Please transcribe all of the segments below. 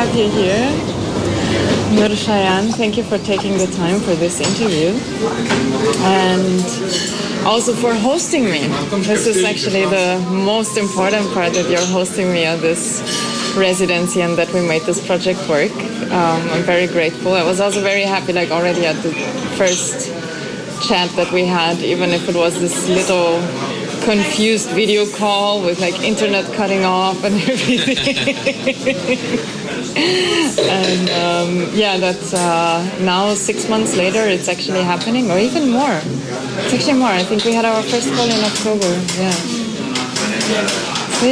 have you here. Nur Shayan, thank you for taking the time for this interview and also for hosting me. This is actually the most important part, that you're hosting me on this residency and that we made this project work. I'm very grateful. I was also very happy, like already at the first chat that we had, even if it was this little confused video call with like internet cutting off and everything. And that's now 6 months later, it's actually happening, or even more. It's actually more. I think we had our first call in October. Yeah. So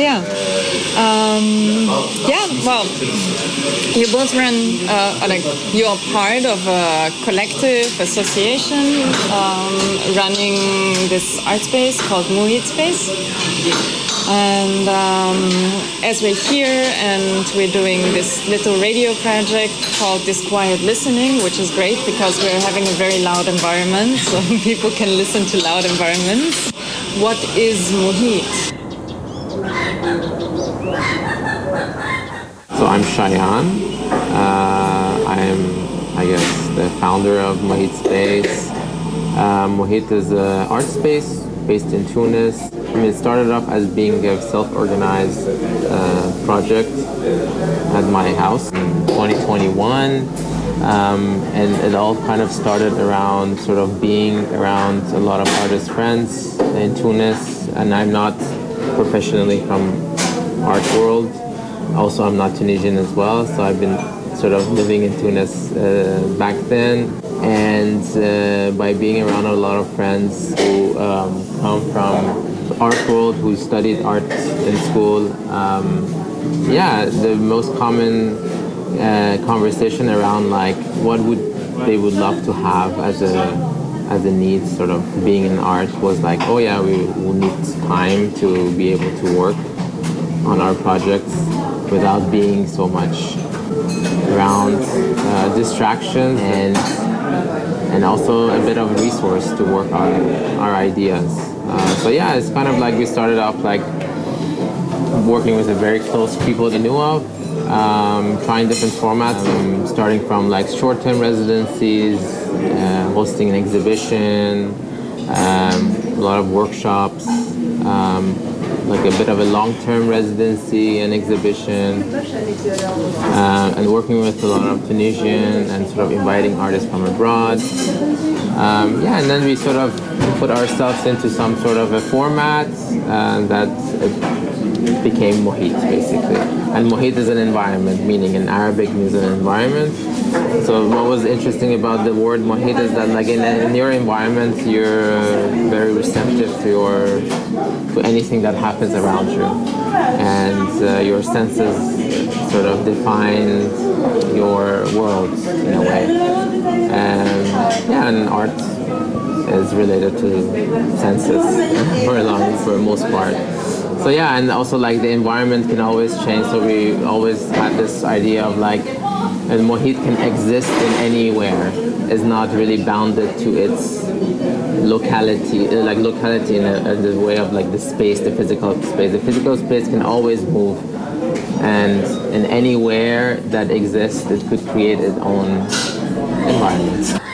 well, you both run, you are part of a collective association running this art space called Mohit Space. And as we're here and we're doing this little radio project called Disquiet Listening, which is great because we're having a very loud environment, so people can listen to loud environments. What is Mohit? So I'm Shayan. I'm, the founder of Mohit Space. Mohit is an art space based in Tunis. It started off as being a self-organized project at my house in 2021. And it all kind of started around sort of being around a lot of artist friends in Tunis. And I'm not professionally from art world. Also, I'm not Tunisian as well, so I've been sort of living in Tunis back then. And by being around a lot of friends who come from the art world, who studied art in school, the most common conversation around like what they would love to have as a need, sort of being in art, was like, we will need time to be able to work on our projects without being so much around distractions and also a bit of resource to work on our ideas. It's kind of like we started off like working with the very close people we knew of, trying different formats, starting from like short-term residencies, hosting an exhibition, a lot of workshops, like a bit of a long-term residency and exhibition, and working with a lot of Tunisian and sort of inviting artists from abroad. And then we sort of put ourselves into some sort of a format that became Mohit, basically. And Mohit is an environment, meaning in Arabic means an environment. So what was interesting about the word Mohit is that like in your environment, you're very receptive to anything that happens around you. And your senses sort of define your world in a way. And art is related to senses for most part. So and also like the environment can always change. So we always had this idea of like, and Mohit can exist in anywhere. It's not really bounded to its locality in the way of like the space, the physical space. The physical space can always move, and in anywhere that exists, it could create its own environment.